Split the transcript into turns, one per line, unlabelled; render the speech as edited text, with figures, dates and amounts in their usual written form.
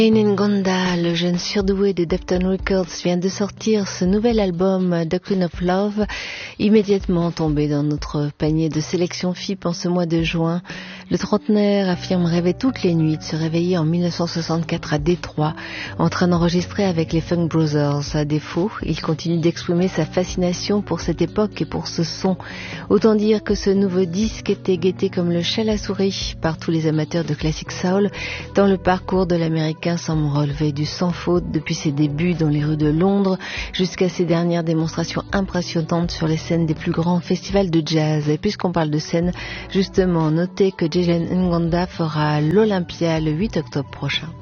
Jane Ngonda, le jeune surdoué de Defton Records, vient de sortir ce nouvel album The Queen of Love, immédiatement tombé dans notre panier de sélection FIP en ce mois de juin. Le trentenaire affirme rêver toutes les nuits de se réveiller en 1964 à Détroit, en train d'enregistrer avec les Funk Brothers. À défaut, il continue d'exprimer sa fascination pour cette époque et pour ce son. Autant dire que ce nouveau disque était guetté comme le chat à la souris par tous les amateurs de classic soul, dans le parcours de l'américain semble relever du sans faute depuis ses débuts dans les rues de Londres jusqu'à ses dernières démonstrations impressionnantes sur les scènes des plus grands festivals de jazz. Et puisqu'on parle de scène, justement, notez que Jane Ngonda fera l'Olympia le 8 octobre prochain.